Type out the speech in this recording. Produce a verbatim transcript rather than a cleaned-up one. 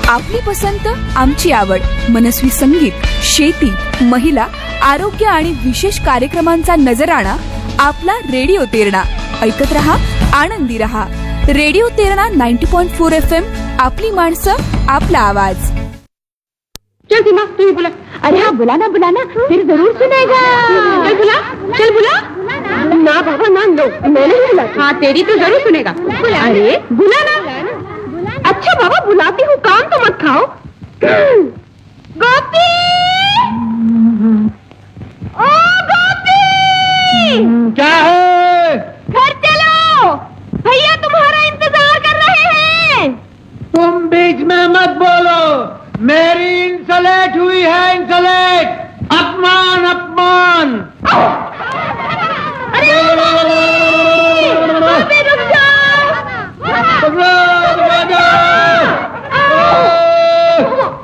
आपली पसंत आमची आवड. मनस्वी संगीत, शेती, महिला, आरोग्य आणि विशेष कार्यक्रमांचा नजराणा आपला रेडिओ तेरणा. ऐकत रहा, आनंदी रहा. Radio Terna ninety point four F M. आपली माणसं, आपला आवाज. चल सीमा, तू ही बुला. अरे हाँ, बुलाना बुलाना, फिर जरूर सुनेगा. चल बुला, चल बुला. ना बाबा ना, लो मैं नहीं बुलाती. हाँ, तेरी तो जरूर सुनेगा. अरे बुला ना. अच्छा बाबा, बुलाती हूँ, काम तो मत खाओ. गोपी, ओ गोपी, क्या है? घर चलो, भैया तुम्हारा इंतजार कर रहे हैं. तुम बीच में मत बोलो, मेरी इंसलेट हुई है, इंसलेट. अपमान अपमान. अरे गोपी, रुक जाओ. पकड़ो, पकड़ो.